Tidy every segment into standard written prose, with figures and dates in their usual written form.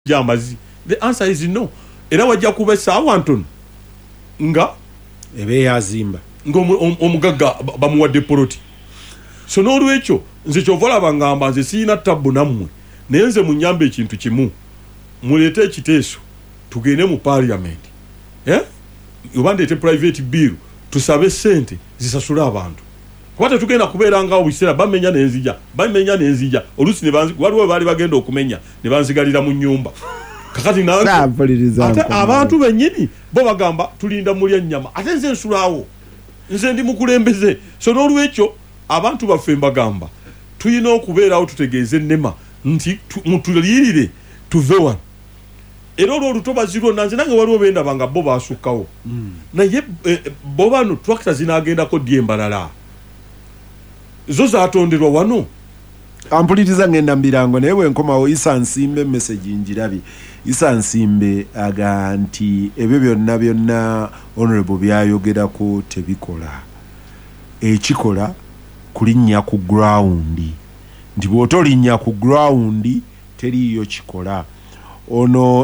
Jamazi. The answer is no. Era wajja kuba sawa Anton nga ebe yazimba ngo omugaga bamuwadde poloti. So n'olwekyo nze kyovola bangamba nze siina tabbu nammwe naye nze munyambe ekintu kimu muleete ekiteeso tugende mu parliament oba ndeete private bill tusabe ssente zisasula abantu kuba tetugenda kubeera nga obuseera bamenya n'enzija oluusi waliwo baali bagenda okumenya ne banzigalira mu nnyumba kakati ate abantu bennyini bo bagamba tulinda mulya nnyama ate nze nsulaawo nze ndi mukulembeze. So n'olwekyo abantu baffe mbagamba tuyina okubeerawo tutegeeze ennema nti mutuliyirire tuve wano era olwo olutobazi lwonna nze nange waliwo bendaba nga bo baasukkawo naye bo bano tractor zinaagendako ddi embalala zo zaatonderwa wano. Ampuliriza ngenda mbirango naye bwenkomawo Isa Nsimbe message njirabye. Isa Nsimbe aga nti ebyo byonna honorable byayogerako tebikola ekikola kulinnya ku ground nti bw'otolinnya ku ground teriyo kikola. Ono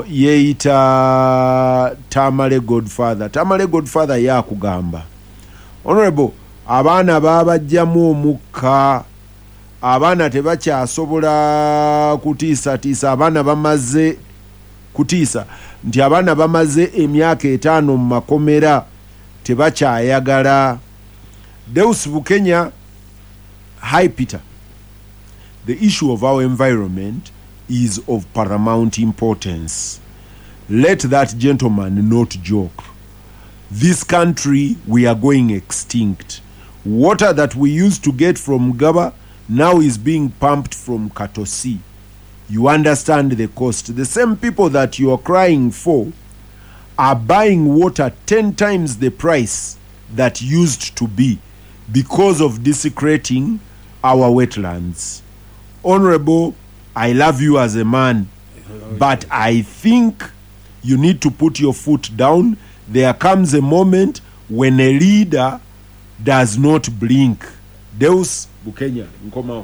yeeyita Tamale Godfather yakugamba honorable abaana babajjamu omukka abaana tebakyasobola kutiisa abaana bamaze kutiisa nti abaana bamaze emyaka 5 mu makomera tebakyayagala. Deus Bukenya, Hi Peter, the issue of our environment is of paramount importance. Let that gentleman not joke. This country, we are going extinct. Water that we used to get from Gaba now is being pumped from Katosi. You understand the cost. The same people that you are crying for are buying water 10 times the price that used to be because of desecrating our wetlands. Honorable, I love you as a man, but I think you need to put your foot down. There comes a moment when a leader does not blink. Deus Bukenya, nkomao.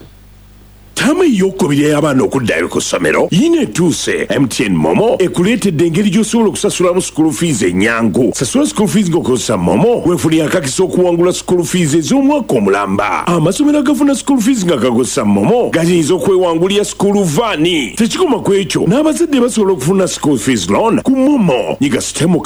Tama yokubiri y'abaana okuddayo ku ssomero yina etuuse. MTN Momo ekuleetedde engeri gy'osobola okusasulamu school fees ennyangu. Sasula school fees ng'okozesa Momo weefunira akakisa okuwangula school fees ez'omwaka omulamba. Amasomero agafuna school fees nga gakozesa Momo gayinza okwewangulira school vaani. Tekikoma ku ekyo n'abazadde basobola okufuna school fees loan ku Momo. Nyiga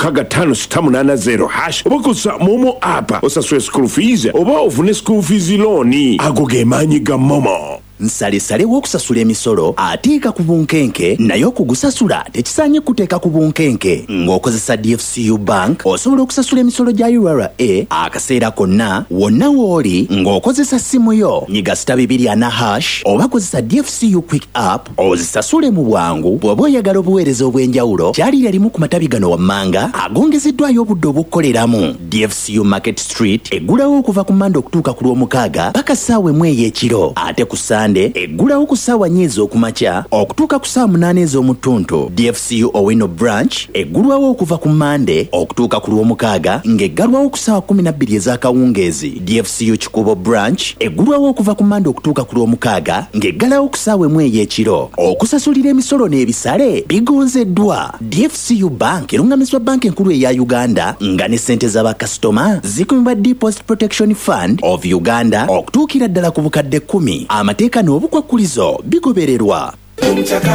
*55680# oba kozesa Momo app osasule school fees oba ofune school fees loan. Ago ge maanyi ga Momo. Nsale w'okusasula emisolo ateeka ku bunkenke naye okugusasula tekisaanye kuteeka ku bunkenke. Ng'okozesa DFCU Bank osobola okusasula emisolo gya URA akaseera konna wonna w'oli ng'okozesa simu yo. Nyiga *240# oba kozesa DFCU Quick App ozisasule mu bwangu. Bw'oba oyagala obuweereza obw'enjawulo kyalira limu ku matabi gano wammanga agongezeddwayo obudde obukkoleramu. DFCU Market Street eggulawo okuva ku Mande okutuuka ku Lwomukaaga paka ssaawa 1 ey'ekiro ate ku eggulawo ku ssaawa 4 ez'okumakya okutuuka ku ssaawa 8 ez'omutuntu. DFCU Owino Branch eggulwawo okuva ku Mande okutuuka ku Lwomukaaga ng'eggalwawo ku ssaawa 12 ez'akawungeezi. DFCU Kikubo Branch eggulwawo okuva ku Mande okutuuka ku Lwomukaaga ng'eggalawo ku ssaawa 1 ey'ekiro. Okusasulira emisolo n'ebisale bigonzeddwa. DFCU Bank erungamizibwa banka enkulu eya Uganda nga ne ssente z'abakasitoma zikumibwa Deposit Protection Fund of Uganda okutuukira ddala ku bukadde 10. Amateeka n'obukwakkulizo bigobererwa.